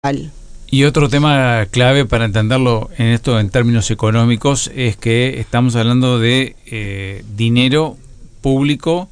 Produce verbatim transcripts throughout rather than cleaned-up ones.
Y otro tema clave para entenderlo en esto en términos económicos es que estamos hablando de eh, dinero público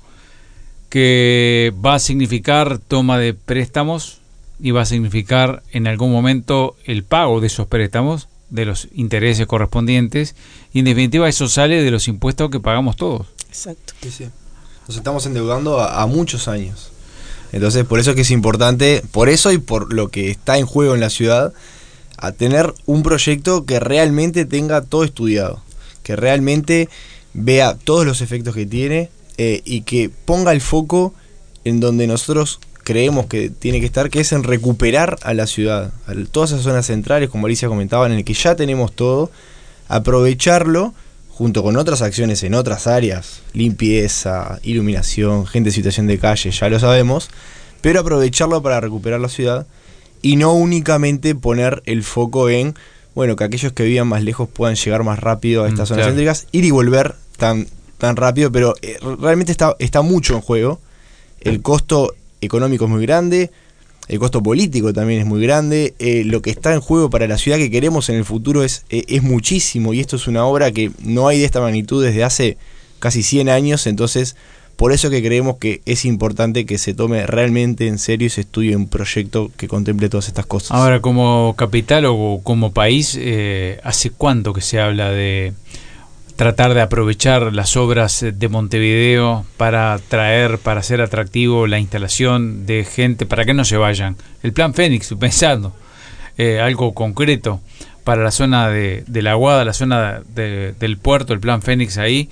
que va a significar toma de préstamos y va a significar en algún momento el pago de esos préstamos, de los intereses correspondientes, y en definitiva eso sale de los impuestos que pagamos todos. Exacto. Sí, sí. Nos estamos endeudando a, a muchos años. Entonces, por eso es que es importante, por eso y por lo que está en juego en la ciudad, a tener un proyecto que realmente tenga todo estudiado, que realmente vea todos los efectos que tiene eh, y que ponga el foco en donde nosotros creemos que tiene que estar, que es en recuperar a la ciudad, a todas esas zonas centrales, como Alicia comentaba, en el que ya tenemos todo, aprovecharlo junto con otras acciones en otras áreas, limpieza, iluminación, gente en situación de calle, ya lo sabemos, pero aprovecharlo para recuperar la ciudad y no únicamente poner el foco en, bueno, que aquellos que vivan más lejos puedan llegar más rápido a estas mm, zonas claro. céntricas, ir y volver tan, tan rápido, pero eh, realmente está, está mucho en juego. El costo económico es muy grande, el costo político también es muy grande, eh, lo que está en juego para la ciudad que queremos en el futuro es, eh, es muchísimo, y esto es una obra que no hay de esta magnitud desde hace casi cien años, entonces por eso que creemos que es importante que se tome realmente en serio y se estudie un proyecto que contemple todas estas cosas. Ahora, como capital o como país, eh, ¿hace cuánto que se habla de tratar de aprovechar las obras de Montevideo para traer, para hacer atractivo la instalación de gente, para que no se vayan? El Plan Fénix, pensando eh, algo concreto para la zona de, de La Aguada, la zona de, del puerto, el Plan Fénix ahí,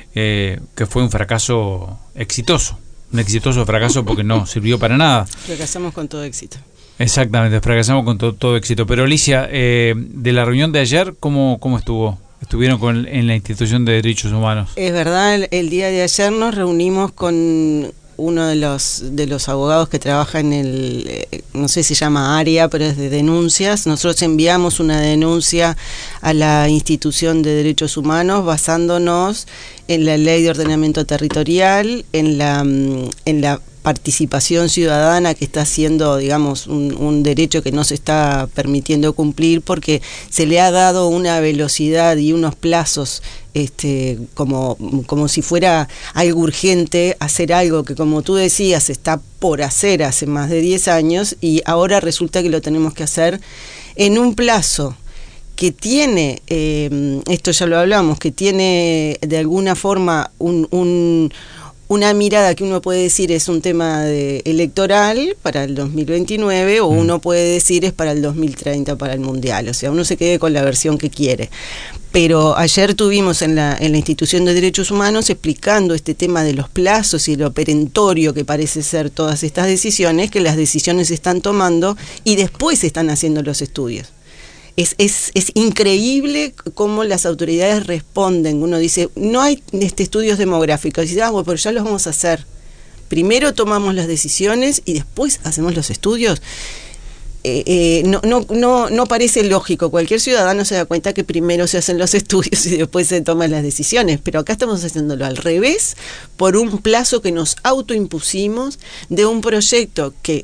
eh, que fue un fracaso exitoso, un exitoso fracaso porque no sirvió para nada. Fracasamos con todo éxito. Exactamente, fracasamos con to, todo éxito. Pero Alicia, eh, de la reunión de ayer, ¿cómo, cómo estuvo? Estuvieron con, en la Institución de Derechos Humanos. Es verdad, el, el día de ayer nos reunimos con uno de los de los abogados que trabaja en el, eh, no sé si se llama área, pero es de denuncias. Nosotros enviamos una denuncia a la Institución de Derechos Humanos basándonos en la Ley de Ordenamiento Territorial, en la, en la participación ciudadana, que está siendo, digamos, un, un derecho que no se está permitiendo cumplir porque se le ha dado una velocidad y unos plazos este, como, como si fuera algo urgente, hacer algo que, como tú decías, está por hacer hace más de diez años y ahora resulta que lo tenemos que hacer en un plazo que tiene, eh, esto ya lo hablamos, que tiene de alguna forma un... un una mirada que uno puede decir es un tema de electoral para el dos mil veintinueve o mm. uno puede decir es para el dos mil treinta, para el Mundial, o sea, uno se quede con la versión que quiere. Pero ayer tuvimos en la, en la Institución de Derechos Humanos explicando este tema de los plazos y lo perentorio que parece ser todas estas decisiones, que las decisiones se están tomando y después se están haciendo los estudios. Es, es, es increíble cómo las autoridades responden. Uno dice, no hay este, estudios demográficos. Y dice, ah, bueno, pero ya los vamos a hacer. Primero tomamos las decisiones y después hacemos los estudios. Eh, eh, no, no, no, no parece lógico. Cualquier ciudadano se da cuenta que primero se hacen los estudios y después se toman las decisiones. Pero acá estamos haciéndolo al revés, por un plazo que nos autoimpusimos de un proyecto que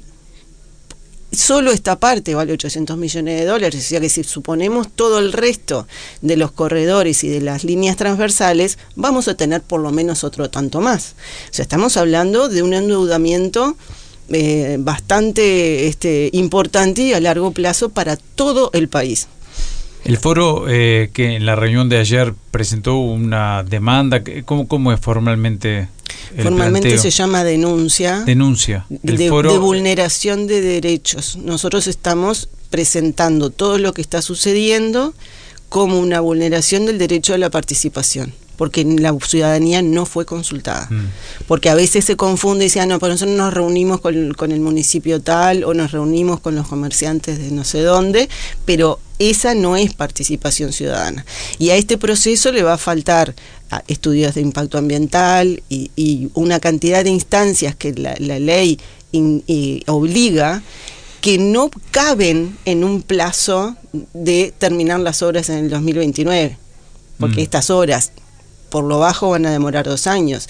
solo esta parte vale ochocientos millones de dólares, o sea que si suponemos todo el resto de los corredores y de las líneas transversales, vamos a tener por lo menos otro tanto más. O sea, estamos hablando de un endeudamiento eh, bastante este, importante y a largo plazo para todo el país. El foro eh, que en la reunión de ayer presentó una demanda, ¿cómo, cómo es formalmente? Formalmente planteo? Se llama denuncia. Denuncia. El de, foro... de vulneración de derechos. Nosotros estamos presentando todo lo que está sucediendo como una vulneración del derecho a la participación, porque la ciudadanía no fue consultada. Mm. Porque a veces se confunde y dice, ah, no, pero nosotros nos reunimos con, con el municipio tal o nos reunimos con los comerciantes de no sé dónde, pero esa no es participación ciudadana. Y a este proceso le va a faltar a estudios de impacto ambiental y, y una cantidad de instancias que la, la ley in, y obliga, que no caben en un plazo de terminar las obras en el dos mil veintinueve. Porque mm. estas obras por lo bajo van a demorar dos años.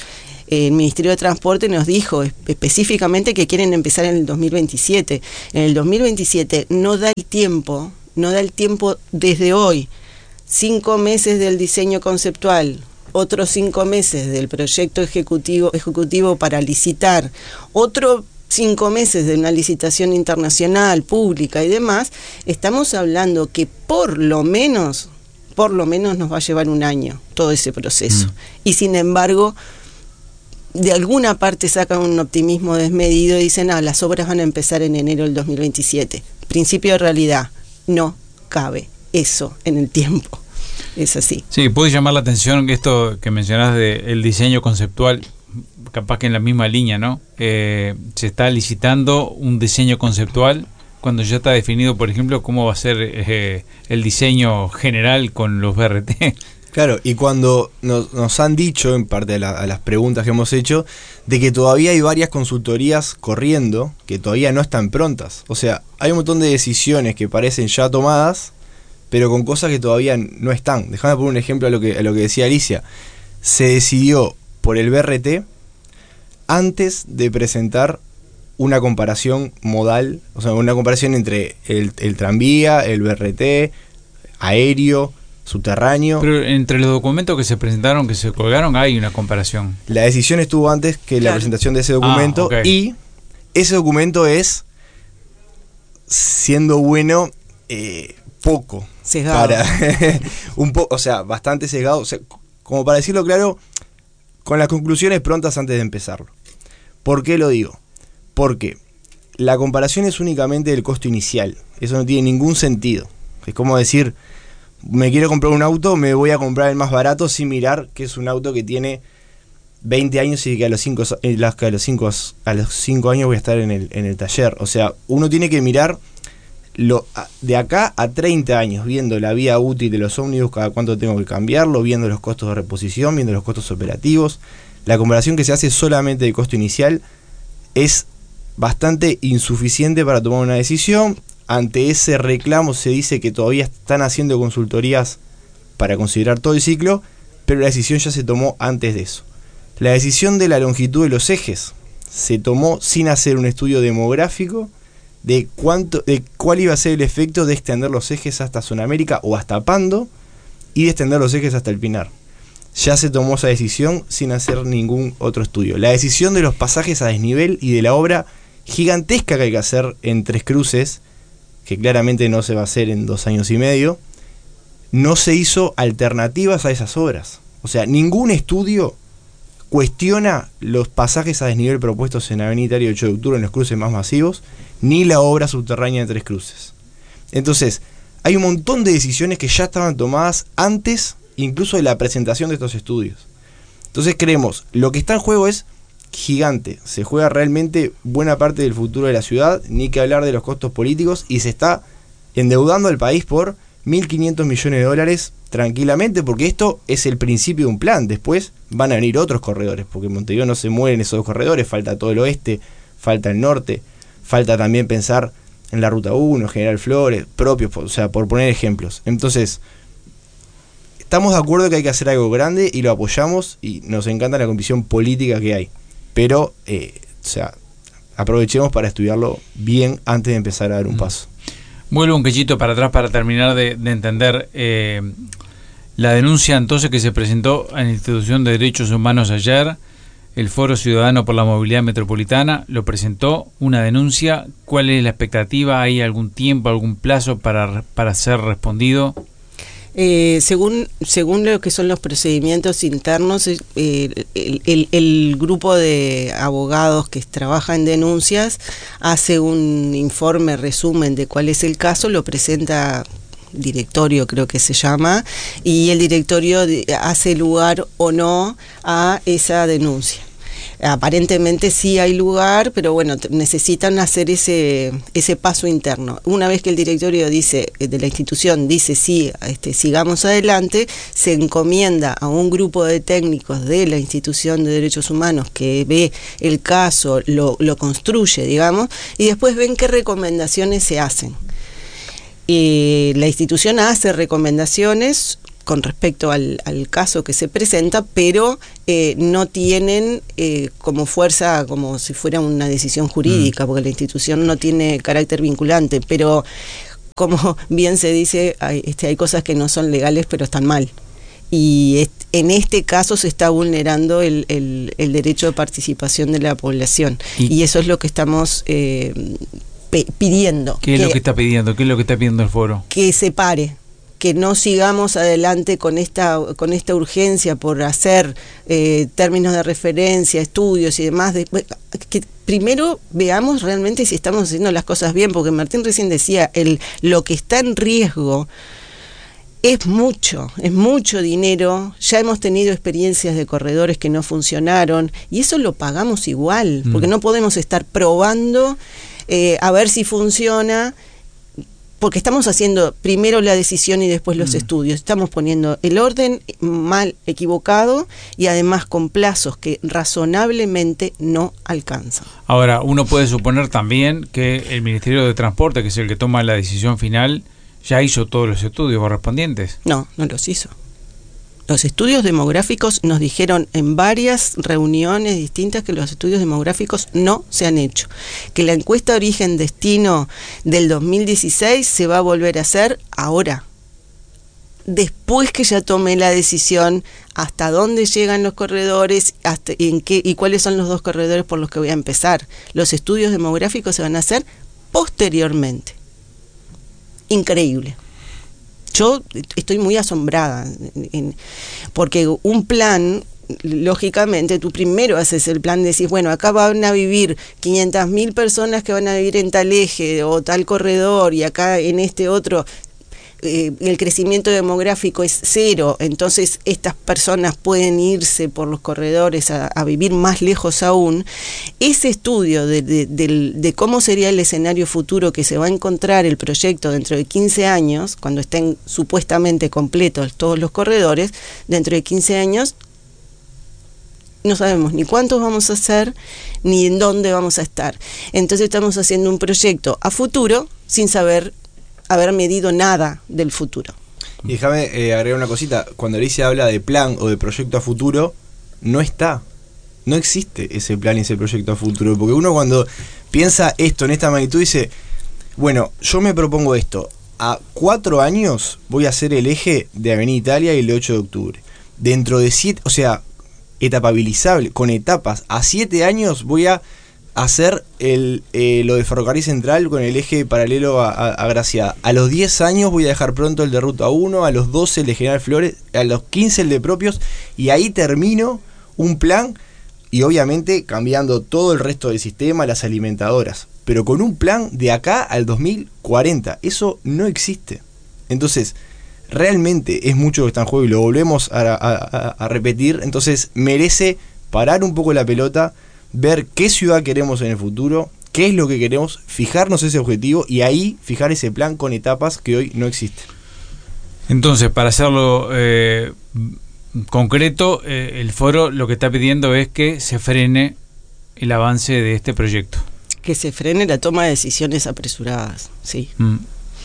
el Ministerio de Transporte nos dijo específicamente que quieren empezar en el dos mil veintisiete. En el dos mil veintisiete no da el tiempo, no da el tiempo desde hoy, cinco meses del diseño conceptual, otros cinco meses del proyecto ejecutivo, ejecutivo para licitar, otro cinco meses de una licitación internacional, pública y demás. Estamos hablando que por lo menos, por lo menos nos va a llevar un año todo ese proceso. Mm. Y sin embargo, de alguna parte sacan un optimismo desmedido y dicen, ah, las obras van a empezar en enero del dos mil veintisiete. Principio de realidad, no cabe eso en el tiempo. Es así. Sí, puede llamar la atención que esto que mencionás del diseño conceptual, capaz que en la misma línea, ¿no? Eh, se está licitando un diseño conceptual cuando ya está definido, por ejemplo, cómo va a ser eh, el diseño general con los B R T. Claro, y cuando nos, nos han dicho, en parte de la, a las preguntas que hemos hecho, de que todavía hay varias consultorías corriendo que todavía no están prontas. O sea, hay un montón de decisiones que parecen ya tomadas, pero con cosas que todavía no están. Déjame poner un ejemplo a lo que, a lo que decía Alicia. Se decidió por el B R T antes de presentar una comparación modal, o sea, una comparación entre el, el tranvía, el B R T, aéreo, subterráneo. Pero entre los documentos que se presentaron, que se colgaron, hay una comparación. La decisión estuvo antes que claro. la presentación de ese documento. Ah, okay. Y ese documento es, siendo bueno, eh, poco. Sesgado. Para un po, o sea, bastante sesgado. O sea, como para decirlo claro, con las conclusiones prontas antes de empezarlo. ¿Por qué lo digo? Porque la comparación es únicamente del costo inicial. Eso no tiene ningún sentido. Es como decir, me quiero comprar un auto, me voy a comprar el más barato sin mirar que es un auto que tiene veinte años y que a los cinco, a los cinco, a los cinco años voy a estar en el, en el taller. O sea, uno tiene que mirar lo, de acá a treinta años, viendo la vía útil de los ómnibus, cada cuánto tengo que cambiarlo, viendo los costos de reposición, viendo los costos operativos. La comparación que se hace solamente de costo inicial es bastante insuficiente para tomar una decisión. Ante ese reclamo se dice que todavía están haciendo consultorías para considerar todo el ciclo, pero la decisión ya se tomó antes de eso. La decisión de la longitud de los ejes se tomó sin hacer un estudio demográfico de cuánto, de cuál iba a ser el efecto de extender los ejes hasta Zonamérica o hasta Pando y de extender los ejes hasta el Pinar. Ya se tomó esa decisión sin hacer ningún otro estudio. La decisión de los pasajes a desnivel y de la obra gigantesca que hay que hacer en Tres Cruces, que claramente no se va a hacer en dos años y medio, no se hizo alternativas a esas obras. O sea, ningún estudio cuestiona los pasajes a desnivel propuestos en Avenida Italia y ocho de octubre en los cruces más masivos, ni la obra subterránea de Tres Cruces. Entonces, hay un montón de decisiones que ya estaban tomadas antes incluso de la presentación de estos estudios. Entonces creemos, lo que está en juego es gigante, se juega realmente buena parte del futuro de la ciudad, ni que hablar de los costos políticos, y se está endeudando al país por mil quinientos millones de dólares tranquilamente, porque esto es el principio de un plan. Después van a venir otros corredores, porque en Montevideo no se mueven esos dos corredores, falta todo el oeste, falta el norte, falta también pensar en la Ruta uno, General Flores, propios, o sea, por poner ejemplos. Entonces, estamos de acuerdo que hay que hacer algo grande y lo apoyamos, y nos encanta la convicción política que hay, pero, eh, o sea, aprovechemos para estudiarlo bien antes de empezar a dar un paso. Vuelvo un cachito para atrás para terminar de, de entender eh, la denuncia entonces que se presentó en la Institución de Derechos Humanos ayer. El Foro Ciudadano por la Movilidad Metropolitana lo presentó, una denuncia. ¿Cuál es la expectativa? ¿Hay algún tiempo, algún plazo para, para ser respondido? Eh, según según lo que son los procedimientos internos, eh, el, el, el grupo de abogados que trabaja en denuncias hace un informe, resumen de cuál es el caso, lo presenta directorio, creo que se llama, y el directorio hace lugar o no a esa denuncia. Aparentemente sí hay lugar, pero bueno, necesitan hacer ese ese paso interno. Una vez que el directorio dice de la institución dice sí, este, sigamos adelante, se encomienda a un grupo de técnicos de la Institución de Derechos Humanos que ve el caso, lo, lo construye, digamos, y después ven qué recomendaciones se hacen. Eh, la institución hace recomendaciones, con respecto al, al caso que se presenta, pero eh, no tienen eh, como fuerza, como si fuera una decisión jurídica, mm. porque la institución no tiene carácter vinculante, pero como bien se dice, hay, este, hay cosas que no son legales, pero están mal. Y est- en este caso se está vulnerando el, el, el derecho de participación de la población. Y, y eso es lo que estamos eh, pe- pidiendo. ¿Qué es que, lo que está pidiendo? ¿Qué es lo que está pidiendo el foro? Que se pare, que no sigamos adelante con esta con esta urgencia por hacer eh, términos de referencia, estudios y demás. De, que primero veamos realmente si estamos haciendo las cosas bien, porque Martín recién decía, el lo que está en riesgo es mucho, es mucho dinero. Ya hemos tenido experiencias de corredores que no funcionaron y eso lo pagamos igual, mm. porque no podemos estar probando eh, a ver si funciona, porque estamos haciendo primero la decisión y después los mm. estudios. Estamos poniendo el orden mal, equivocado, y además con plazos que razonablemente no alcanzan. Ahora, uno puede suponer también que el Ministerio de Transporte, que es el que toma la decisión final, ya hizo todos los estudios correspondientes. No, no los hizo. Los estudios demográficos nos dijeron en varias reuniones distintas que los estudios demográficos no se han hecho. Que la encuesta origen-destino del dos mil dieciséis se va a volver a hacer ahora. Después que ya tomé la decisión hasta dónde llegan los corredores, hasta en qué y cuáles son los dos corredores por los que voy a empezar. Los estudios demográficos se van a hacer posteriormente. Increíble. Yo estoy muy asombrada, en, en, porque un plan, lógicamente, tú primero haces el plan, decís, bueno, acá van a vivir quinientas mil personas que van a vivir en tal eje o tal corredor, y acá en este otro eh, el crecimiento demográfico es cero, entonces estas personas pueden irse por los corredores a, a vivir más lejos aún. Ese estudio de, de, de, de cómo sería el escenario futuro que se va a encontrar el proyecto dentro de quince años, cuando estén supuestamente completos todos los corredores, dentro de quince años no sabemos ni cuántos vamos a hacer, ni en dónde vamos a estar. Entonces estamos haciendo un proyecto a futuro sin saber haber medido nada del futuro. Y déjame eh, agregar una cosita. Cuando Alicia habla de plan o de proyecto a futuro, no está. No existe ese plan y ese proyecto a futuro. Porque uno cuando piensa esto en esta magnitud dice, bueno, yo me propongo esto. A cuatro años voy a hacer el eje de Avenida Italia y el ocho de octubre. Dentro de siete, o sea, etapabilizable, con etapas. A siete años voy a hacer el, eh, lo de Ferrocarril Central con el eje paralelo a, a, a Graciada. A los diez años voy a dejar pronto el de Ruta uno, a los doce el de General Flores, a los quince el de Propios, y ahí termino un plan, y obviamente cambiando todo el resto del sistema, las alimentadoras, pero con un plan de acá al dos mil cuarenta. Eso no existe. Entonces, realmente es mucho lo que está en juego y lo volvemos a, a, a, a repetir. Entonces merece parar un poco la pelota, ver qué ciudad queremos en el futuro, qué es lo que queremos, fijarnos ese objetivo y ahí fijar ese plan con etapas que hoy no existen. Entonces, para hacerlo eh, concreto, eh, el foro lo que está pidiendo es que se frene el avance de este proyecto. Que se frene la toma de decisiones apresuradas, sí. Mm.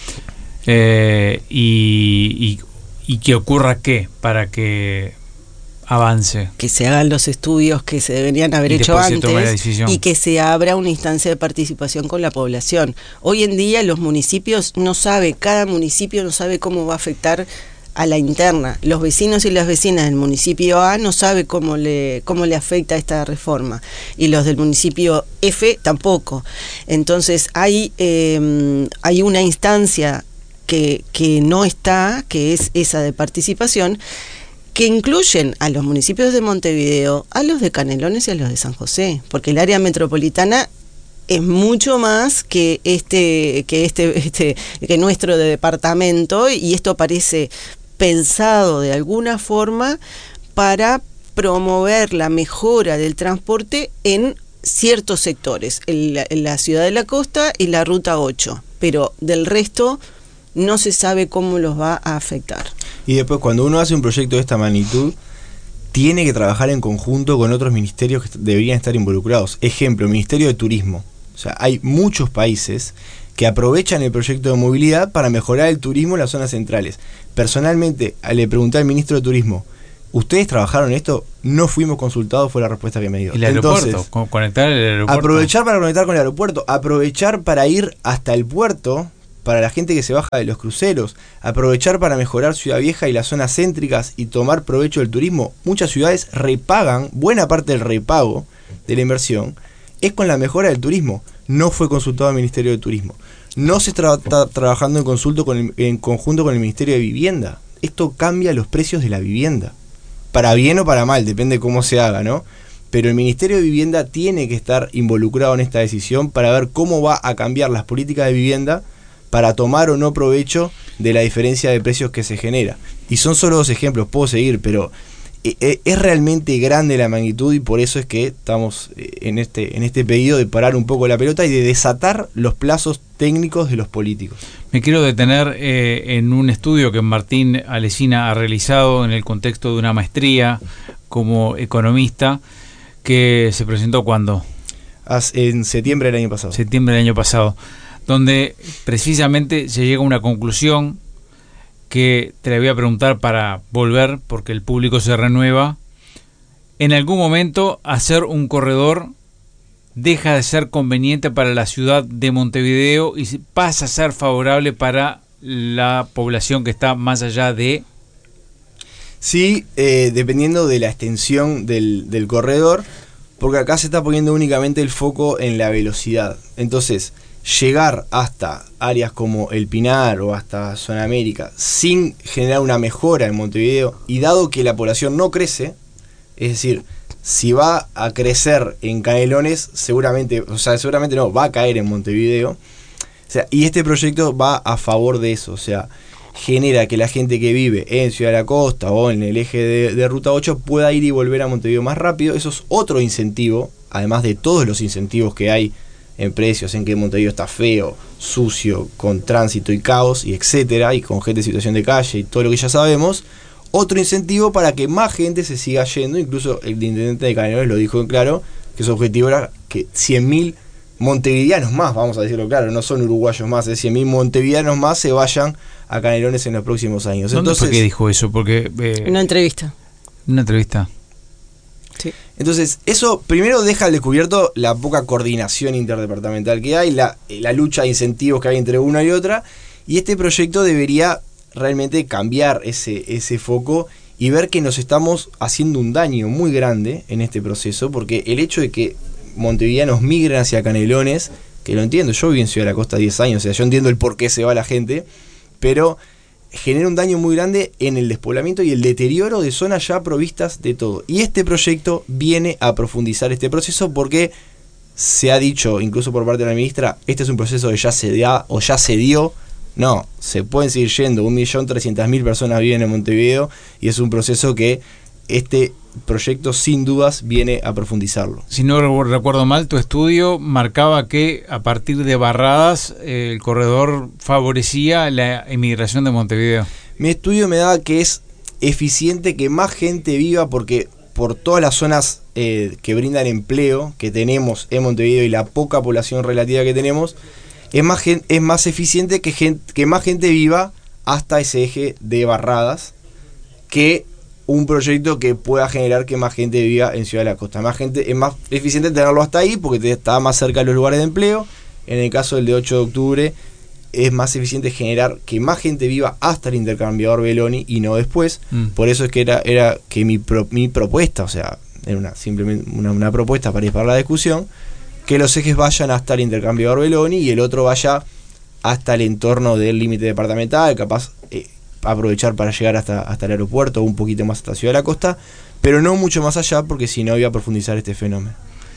Eh, y, y, y que ocurra qué para que avance. Que se hagan los estudios que se deberían haber hecho antes y que se abra una instancia de participación con la población. Hoy en día los municipios no sabe, cada municipio no sabe cómo va a afectar a la interna. Los vecinos y las vecinas del municipio A no sabe cómo le cómo le afecta esta reforma y los del municipio F tampoco. Entonces hay eh, hay una instancia que que no está, que es esa de participación, que incluyen a los municipios de Montevideo, a los de Canelones y a los de San José, porque el área metropolitana es mucho más que este que este este que nuestro de departamento, y esto parece pensado de alguna forma para promover la mejora del transporte en ciertos sectores, en la, en la ciudad de la costa y la ruta ocho, pero del resto no se sabe cómo los va a afectar. Y después, cuando uno hace un proyecto de esta magnitud, tiene que trabajar en conjunto con otros ministerios que deberían estar involucrados. Ejemplo, Ministerio de Turismo. O sea, hay muchos países que aprovechan el proyecto de movilidad para mejorar el turismo en las zonas centrales. Personalmente, le pregunté al ministro de Turismo, ¿ustedes trabajaron en esto? No fuimos consultados, fue la respuesta que me dio. ¿El aeropuerto? Entonces, ¿Conectar el aeropuerto? Aprovechar para conectar con el aeropuerto, aprovechar para ir hasta el puerto, para la gente que se baja de los cruceros, aprovechar para mejorar Ciudad Vieja y las zonas céntricas y tomar provecho del turismo. Muchas ciudades repagan, buena parte del repago de la inversión es con la mejora del turismo. No fue consultado al Ministerio de Turismo. No se está tra trabajando en, consulto con el, en conjunto con el Ministerio de Vivienda. Esto cambia los precios de la vivienda. Para bien o para mal, depende de cómo se haga, ¿no? Pero el Ministerio de Vivienda tiene que estar involucrado en esta decisión para ver cómo va a cambiar las políticas de vivienda para tomar o no provecho de la diferencia de precios que se genera. Y son solo dos ejemplos, puedo seguir, pero es realmente grande la magnitud y por eso es que estamos en este, en este pedido de parar un poco la pelota y de desatar los plazos técnicos de los políticos. Me quiero detener eh, en un estudio que Martín Alesina ha realizado en el contexto de una maestría como economista que se presentó ¿cuándo? En septiembre del año pasado. Septiembre del año pasado, donde precisamente se llega a una conclusión que te la voy a preguntar para volver, porque el público se renueva. En algún momento hacer un corredor deja de ser conveniente para la ciudad de Montevideo y pasa a ser favorable para la población que está más allá de... Sí, eh, dependiendo de la extensión del, del corredor, porque acá se está poniendo únicamente el foco en la velocidad. Entonces, llegar hasta áreas como El Pinar o hasta Zona América sin generar una mejora en Montevideo, y dado que la población no crece, es decir, si va a crecer en Canelones, seguramente, o sea, seguramente no, va a caer en Montevideo. O sea, y este proyecto va a favor de eso, o sea, genera que la gente que vive en Ciudad de la Costa o en el eje de, de Ruta ocho pueda ir y volver a Montevideo más rápido. Eso es otro incentivo, además de todos los incentivos que hay en precios, en que Montevideo está feo, sucio, con tránsito y caos, y etcétera, y con gente en situación de calle y todo lo que ya sabemos. Otro incentivo para que más gente se siga yendo. Incluso el intendente de Canelones lo dijo en claro, que su objetivo era que cien mil montevideanos más, vamos a decirlo claro, no son uruguayos más, es cien mil montevideanos más se vayan a Canelones en los próximos años. ¿Dónde Entonces, fue que dijo eso? Porque eh, una entrevista. Una entrevista. Sí. Entonces, eso primero deja al descubierto la poca coordinación interdepartamental que hay, la, la lucha de incentivos que hay entre una y otra, y este proyecto debería realmente cambiar ese, ese foco y ver que nos estamos haciendo un daño muy grande en este proceso, porque el hecho de que montevideanos migren hacia Canelones, que lo entiendo, yo viví en Ciudad de la Costa diez años, o sea, yo entiendo el por qué se va la gente, pero genera un daño muy grande en el despoblamiento y el deterioro de zonas ya provistas de todo. Y este proyecto viene a profundizar este proceso porque se ha dicho, incluso por parte de la ministra, este es un proceso que ya se da o ya se dio. No, se pueden seguir yendo, un millón trescientas mil personas viven en Montevideo y es un proceso que este proyecto sin dudas viene a profundizarlo. Si no recuerdo mal, tu estudio marcaba que a partir de Barradas eh, el corredor favorecía la emigración de Montevideo. Mi estudio me da que es eficiente que más gente viva, porque por todas las zonas eh, que brindan empleo que tenemos en Montevideo y la poca población relativa que tenemos, es más, es más eficiente que, gente, que más gente viva hasta ese eje de Barradas que un proyecto que pueda generar que más gente viva en Ciudad de la Costa. Más gente, es más eficiente tenerlo hasta ahí porque te está más cerca de los lugares de empleo. En el caso del de ocho de octubre es más eficiente generar que más gente viva hasta el intercambiador Beloni y no después. Mm. Por eso es que era, era que mi, pro, mi propuesta, o sea, era una, simplemente una, una propuesta para ir para la discusión, que los ejes vayan hasta el intercambiador Beloni y el otro vaya hasta el entorno del límite departamental, capaz eh, aprovechar para llegar hasta, hasta el aeropuerto o un poquito más hasta Ciudad de la Costa, pero no mucho más allá porque si no iba a profundizar este fenómeno.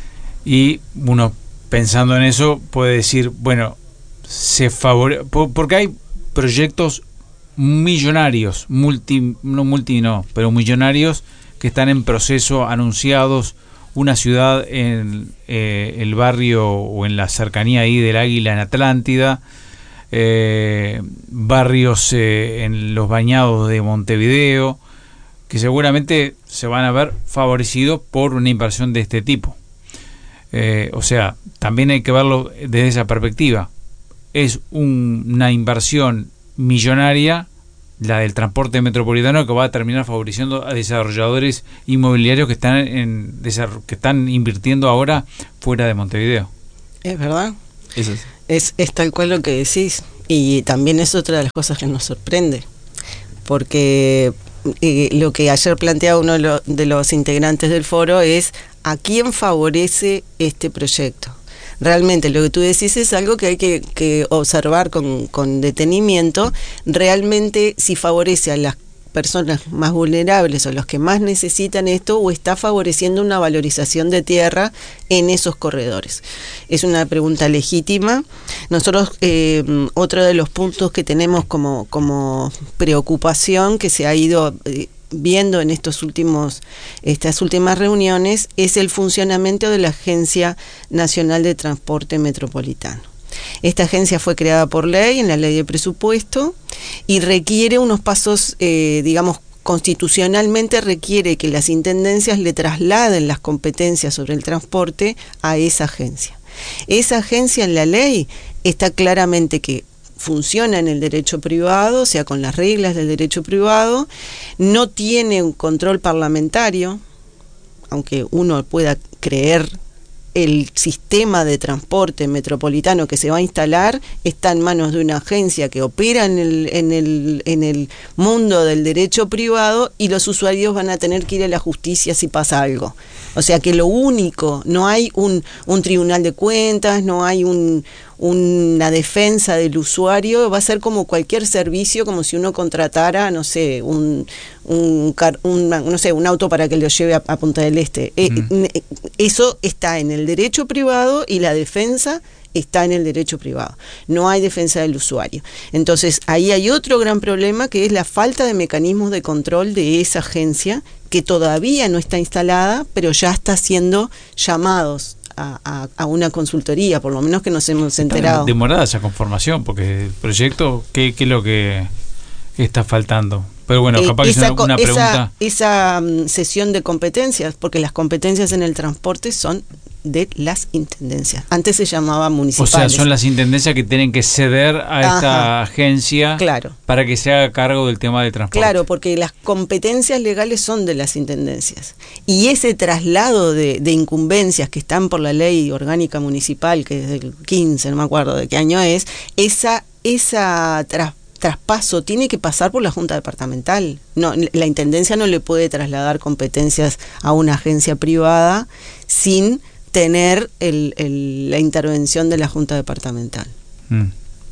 Y uno pensando en eso puede decir, bueno, se favorece, porque hay proyectos millonarios, multi, no multi no, pero millonarios que están en proceso, anunciados, una ciudad en eh, el barrio o en la cercanía ahí del Águila en Atlántida, Eh, barrios eh, en los bañados de Montevideo, que seguramente se van a ver favorecidos por una inversión de este tipo. Eh, o sea, también hay que verlo desde esa perspectiva. es un, una inversión millonaria, la del transporte metropolitano, que va a terminar favoreciendo a desarrolladores inmobiliarios que están en que están invirtiendo ahora fuera de Montevideo. Es verdad. Eso es. Es, es tal cual lo que decís. Y también es otra de las cosas que nos sorprende. Porque eh, lo que ayer planteaba uno de, lo, de los integrantes del foro es ¿a quién favorece este proyecto? Realmente lo que tú decís es algo que hay que, que observar con, con detenimiento. Realmente si favorece a las personas más vulnerables o los que más necesitan esto, o está favoreciendo una valorización de tierra en esos corredores. Es una pregunta legítima. Nosotros, eh, otro de los puntos que tenemos como, como preocupación que se ha ido eh, viendo en estos últimos, estas últimas reuniones, es el funcionamiento de la Agencia Nacional de Transporte Metropolitano. Esta agencia fue creada por ley, en la ley de presupuesto, y requiere unos pasos, eh, digamos, constitucionalmente requiere que las intendencias le trasladen las competencias sobre el transporte a esa agencia. Esa agencia en la ley está claramente que funciona en el derecho privado, o sea, con las reglas del derecho privado, no tiene un control parlamentario, aunque uno pueda creer el sistema de transporte metropolitano que se va a instalar está en manos de una agencia que opera en el, en el, en el mundo del derecho privado, y los usuarios van a tener que ir a la justicia si pasa algo. O sea que lo único, no hay un, un tribunal de cuentas, no hay un, una defensa del usuario, va a ser como cualquier servicio, como si uno contratara, no sé, un, un, un, no sé, un auto para que lo lleve a, a Punta del Este. Mm. Eh, eso está en el derecho privado y la defensa está en el derecho privado. No hay defensa del usuario. Entonces, ahí hay otro gran problema, que es la falta de mecanismos de control de esa agencia, que todavía no está instalada, pero ya está haciendo llamados a, a, a una consultoría, por lo menos que nos hemos enterado. Está demorada esa conformación, porque el proyecto, ¿qué, qué es lo que está faltando? Pero bueno, capaz eh, que es una, una pregunta. Esa, esa um, sesión de competencias, porque las competencias en el transporte son de las intendencias. Antes se llamaba municipales. O sea, son las intendencias que tienen que ceder a Ajá, esta agencia, claro, para que se haga cargo del tema de transporte. Claro, porque las competencias legales son de las intendencias. Y ese traslado de, de incumbencias que están por la ley orgánica municipal, que es del quince, no me acuerdo de qué año es, esa, esa tras, traspaso tiene que pasar por la Junta Departamental. No, la intendencia no le puede trasladar competencias a una agencia privada sin tener el, el, la intervención de la Junta Departamental. Mm.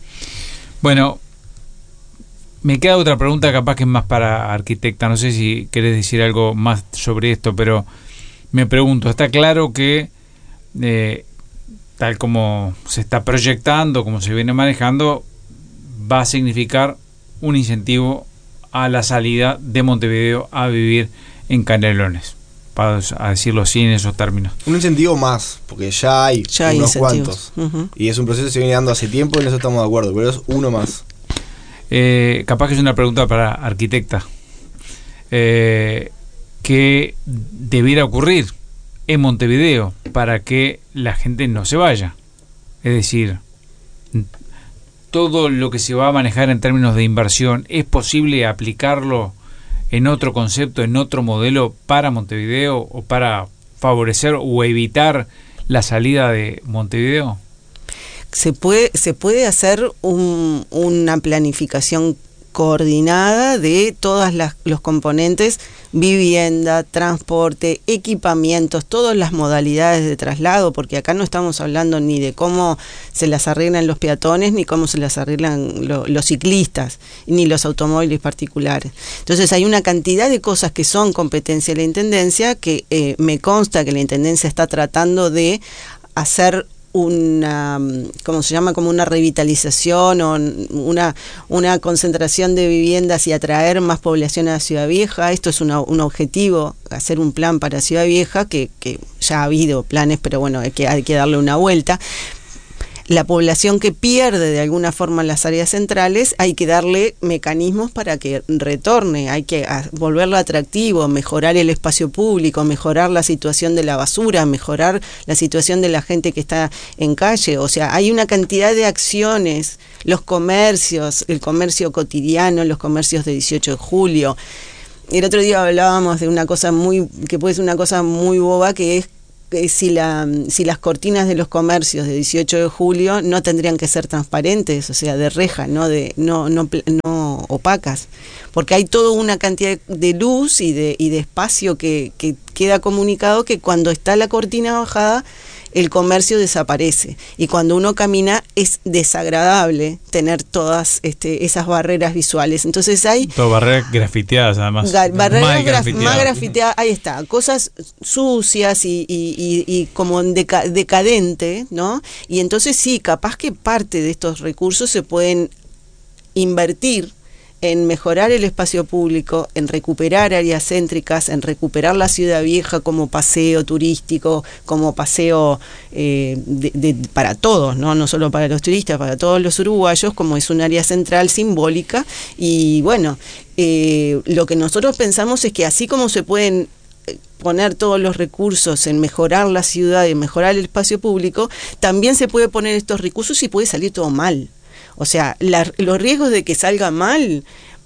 Bueno, me queda otra pregunta, capaz que es más para arquitecta, no sé si querés decir algo más sobre esto, pero me pregunto, está claro que eh, tal como se está proyectando, como se viene manejando, va a significar un incentivo a la salida de Montevideo a vivir en Canelones, para decirlo así en esos términos. Un incentivo más, porque ya hay ya hay unos incentivos. cuantos. Uh-huh. Y es un proceso que se viene dando hace tiempo y en eso estamos de acuerdo, pero es uno más. Eh, capaz que es una pregunta para arquitecta. Eh, ¿Qué debiera ocurrir en Montevideo para que la gente no se vaya? Es decir, todo lo que se va a manejar en términos de inversión, ¿es posible aplicarlo en otro concepto, en otro modelo para Montevideo, o para favorecer o evitar la salida de Montevideo? Se puede, se puede hacer un, una planificación coordinada de todas las los componentes: vivienda, transporte, equipamientos, todas las modalidades de traslado, porque acá no estamos hablando ni de cómo se las arreglan los peatones, ni cómo se las arreglan lo, los ciclistas, ni los automóviles particulares. Entonces hay una cantidad de cosas que son competencia de la Intendencia, que eh, me consta que la Intendencia está tratando de hacer una, ¿cómo se llama? Como una revitalización o una, una concentración de viviendas y atraer más población a Ciudad Vieja. Esto es una, un objetivo, hacer un plan para Ciudad Vieja, que, que ya ha habido planes, pero bueno, hay que, hay que darle una vuelta. la población que pierde de alguna forma las áreas centrales, hay que darle mecanismos para que retorne, hay que volverlo atractivo, mejorar el espacio público, mejorar la situación de la basura, mejorar la situación de la gente que está en calle. O sea, hay una cantidad de acciones, los comercios, el comercio cotidiano, los comercios de dieciocho de julio. El otro día hablábamos de una cosa muy, que puede ser una cosa muy boba, que es Si, la, si las cortinas de los comercios de dieciocho de julio no tendrían que ser transparentes, o sea, de reja, no de no no, no opacas, porque hay toda una cantidad de luz y de, y de espacio que, que queda comunicado, que cuando está la cortina bajada el comercio desaparece, y cuando uno camina es desagradable tener todas este, esas barreras visuales. Entonces hay Todo barreras grafiteadas, además ga- barreras más graf- grafiteadas. más grafiteadas, ahí está, cosas sucias y, y, y, y como deca- decadente, ¿no? Y entonces sí, capaz que parte de estos recursos se pueden invertir en mejorar el espacio público, en recuperar áreas céntricas, en recuperar la ciudad vieja como paseo turístico, como paseo eh, de, de, para todos, ¿no? No solo para los turistas, para todos los uruguayos, como es un área central simbólica. Y bueno, eh, lo que nosotros pensamos es que así como se pueden poner todos los recursos en mejorar la ciudad y mejorar el espacio público, también se puede poner estos recursos y puede salir todo mal. O sea, la, los riesgos de que salga mal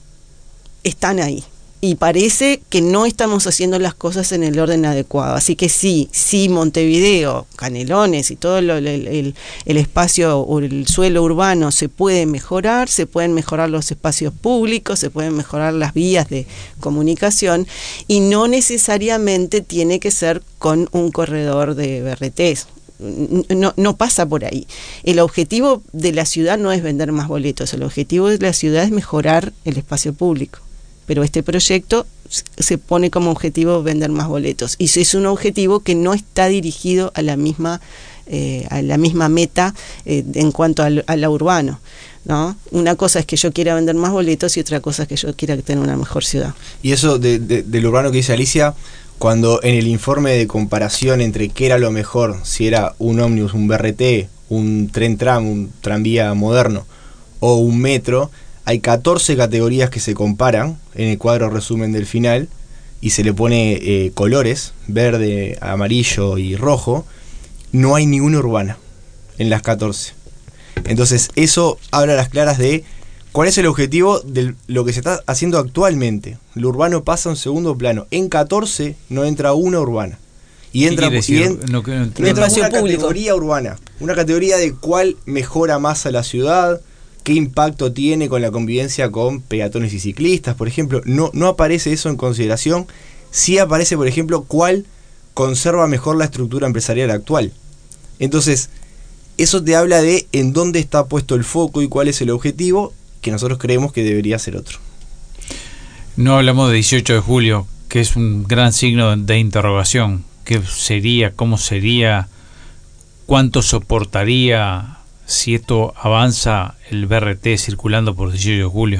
están ahí. Y parece que no estamos haciendo las cosas en el orden adecuado. Así que sí, sí, Montevideo, Canelones y todo lo, el, el, el espacio o el suelo urbano se puede mejorar, se pueden mejorar los espacios públicos, se pueden mejorar las vías de comunicación, y no necesariamente tiene que ser con un corredor de B R Ts. No, no pasa por ahí. El objetivo de la ciudad no es vender más boletos, el objetivo de la ciudad es mejorar el espacio público. Pero este proyecto se pone como objetivo vender más boletos, y es un objetivo que no está dirigido a la misma eh, a la misma meta eh, en cuanto a lo, a lo urbano, ¿no? Una cosa es que yo quiera vender más boletos y otra cosa es que yo quiera tener una mejor ciudad. Y eso de, de, del urbano que dice Alicia, cuando en el informe de comparación entre qué era lo mejor, si era un ómnibus, un B R T, un tren tram, un tranvía moderno o un metro, hay catorce categorías que se comparan en el cuadro resumen del final, y se le pone eh, colores, verde, amarillo y rojo. No hay ninguna urbana en las catorce. Entonces eso habla a las claras de cuál es el objetivo de lo que se está haciendo actualmente. Lo urbano pasa a un segundo plano. En catorce no entra una urbana. Y entra, y en, no, no, no, no entra una categoría urbana. Una categoría de cuál mejora más a la ciudad, qué impacto tiene con la convivencia con peatones y ciclistas, por ejemplo. No, no aparece eso en consideración. Sí aparece, por ejemplo, cuál conserva mejor la estructura empresarial actual. Entonces, eso te habla de en dónde está puesto el foco y cuál es el objetivo, que nosotros creemos que debería ser otro. No hablamos de dieciocho de julio, que es un gran signo de interrogación. ¿Qué sería? ¿Cómo sería? ¿Cuánto soportaría si esto avanza el B R T circulando por dieciocho de julio?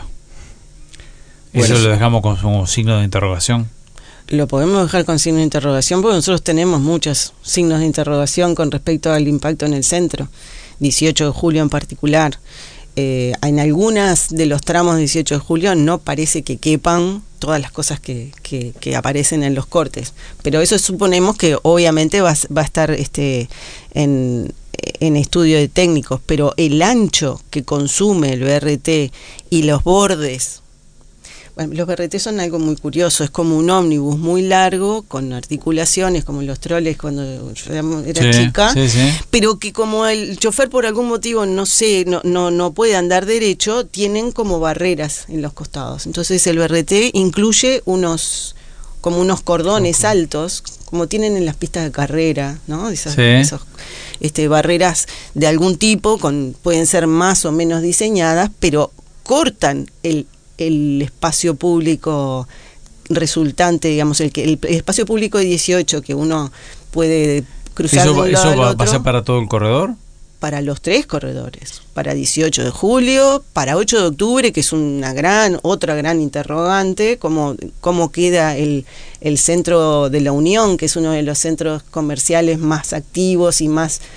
Eso bueno, lo dejamos como, como signo de interrogación. Lo podemos dejar con signo de interrogación porque nosotros tenemos muchos signos de interrogación con respecto al impacto en el centro, dieciocho de julio en particular. Eh, en algunas de los tramos de dieciocho de julio no parece que quepan todas las cosas que, que, que aparecen en los cortes, pero eso suponemos que obviamente va, va a estar este en en estudio de técnicos, pero el ancho que consume el B R T y los bordes, bueno, los B R T son algo muy curioso, es como un ómnibus muy largo con articulaciones como los troles cuando yo era sí, chica, sí, sí. Pero que como el chofer por algún motivo no sé, no, no, no puede andar derecho, tienen como barreras en los costados. Entonces el B R T incluye unos como unos cordones okay. altos, como tienen en las pistas de carrera, ¿no? Esas, sí. esos, este, barreras de algún tipo, con, pueden ser más o menos diseñadas, pero cortan el, el espacio público resultante, digamos, el, el, el espacio público de dieciocho que uno puede cruzar. ¿Eso, de un lado eso va al a pasar para todo el corredor? Para los tres corredores, para dieciocho de julio, para ocho de octubre, que es una gran, otra gran interrogante, cómo, cómo queda el, el centro de la Unión, que es uno de los centros comerciales más activos y más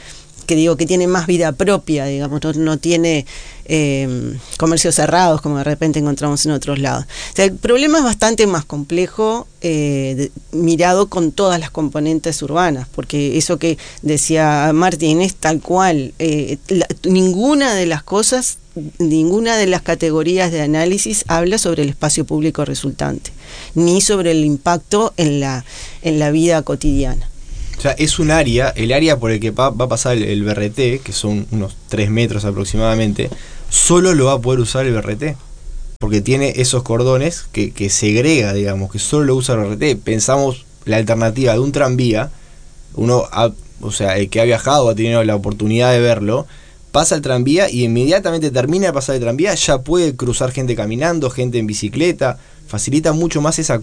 que digo que tiene más vida propia, digamos, no, no tiene eh, comercios cerrados como de repente encontramos en otros lados. O sea, el problema es bastante más complejo eh, de, mirado con todas las componentes urbanas, porque eso que decía Martín es tal cual, eh, la, ninguna de las cosas, ninguna de las categorías de análisis habla sobre el espacio público resultante, ni sobre el impacto en la, en la vida cotidiana. O sea, es un área, el área por el que va, va a pasar el, el B R T, que son unos tres metros aproximadamente, solo lo va a poder usar el B R T. Porque tiene esos cordones que, que segrega, digamos, que solo lo usa el B R T. Pensamos la alternativa de un tranvía, uno, ha, o sea, el que ha viajado, ha tenido la oportunidad de verlo, pasa el tranvía y inmediatamente termina de pasar el tranvía, ya puede cruzar gente caminando, gente en bicicleta, facilita mucho más esa